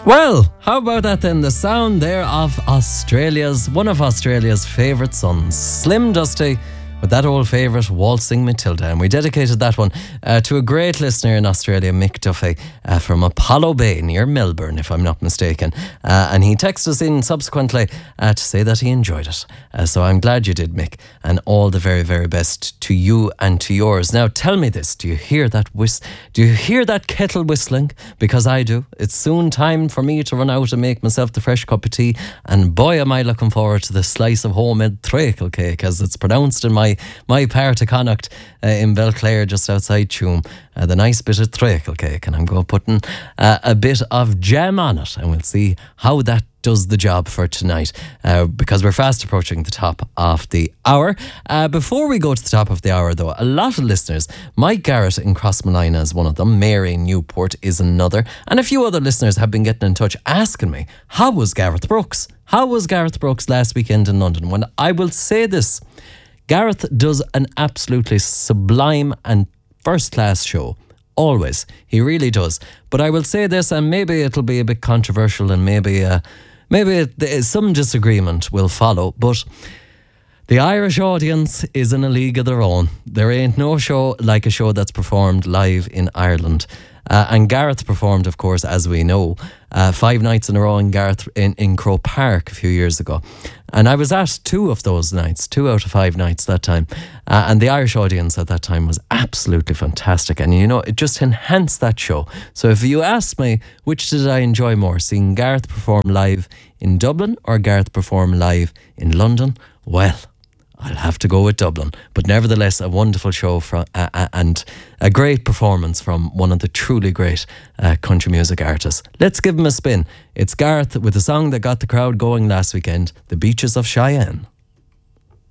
Well, how about that then? The sound there of one of Australia's favourite sons, Slim Dusty, with that old favourite, Waltzing Matilda. And we dedicated that one to a great listener in Australia, Mick Duffy, from Apollo Bay near Melbourne, if I'm not mistaken. And he texted us in subsequently to say that he enjoyed it. So I'm glad you did, Mick. And all the very, very best to you and to yours. Now, tell me this. Do you hear that Do you hear that kettle whistling? Because I do. It's soon time for me to run out and make myself the fresh cup of tea. And boy, am I looking forward to the slice of homemade treacle cake, as it's pronounced in my part of Connacht in Belclare, just outside Tuam. The nice bit of treacle cake, and I'm going putting a bit of jam on it, and we'll see how that does the job for tonight, because we're fast approaching the top of the hour. Before we go to the top of the hour, though, a lot of listeners, Mike Garrett in Crossmolina is one of them, Mary in Newport is another, and a few other listeners have been getting in touch asking me, how was Gareth Brooks? How was Gareth Brooks last weekend in London? Well, I will say this. Gareth does an absolutely sublime and first-class show. Always. He really does. But I will say this, and maybe it'll be a bit controversial, and maybe some disagreement will follow, but the Irish audience is in a league of their own. There ain't no show like a show that's performed live in Ireland. And Gareth performed, of course, as we know, 5 nights in a row in Croke Park a few years ago. And I was at 2 of those nights, 2 out of 5 nights that time. And the Irish audience at that time was absolutely fantastic. And, you know, it just enhanced that show. So if you ask me, which did I enjoy more, seeing Gareth perform live in Dublin or Gareth perform live in London? Well, I'll have to go with Dublin. But nevertheless, a wonderful show and a great performance from one of the truly great country music artists. Let's give him a spin. It's Gareth with the song that got the crowd going last weekend, The Beaches of Cheyenne.